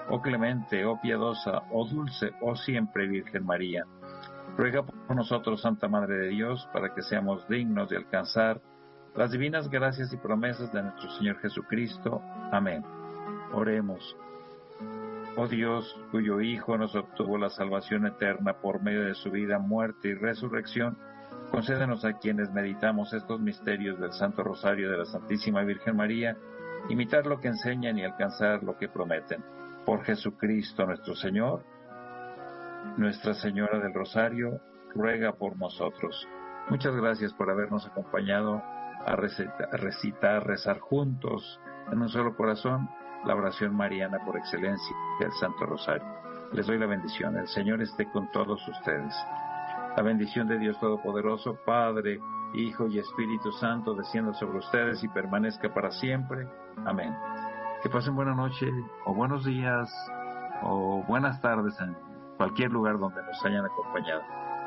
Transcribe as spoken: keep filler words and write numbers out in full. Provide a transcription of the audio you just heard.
oh clemente, oh piadosa, oh dulce, oh siempre Virgen María. Ruega por nosotros, Santa Madre de Dios, para que seamos dignos de alcanzar las divinas gracias y promesas de nuestro Señor Jesucristo. Amén. Oremos. Oh Dios, cuyo Hijo nos obtuvo la salvación eterna por medio de su vida, muerte y resurrección, concédenos a quienes meditamos estos misterios del Santo Rosario de la Santísima Virgen María, imitar lo que enseñan y alcanzar lo que prometen. Por Jesucristo nuestro Señor. Nuestra Señora del Rosario, ruega por nosotros. Muchas gracias por habernos acompañado a recitar, a recitar, rezar juntos en un solo corazón la oración mariana por excelencia del Santo Rosario. Les doy la bendición. El Señor esté con todos ustedes. La bendición de Dios Todopoderoso, Padre, Hijo y Espíritu Santo, descienda sobre ustedes y permanezca para siempre. Amén. Que pasen buena noche, o buenos días, o buenas tardes en cualquier lugar donde nos hayan acompañado.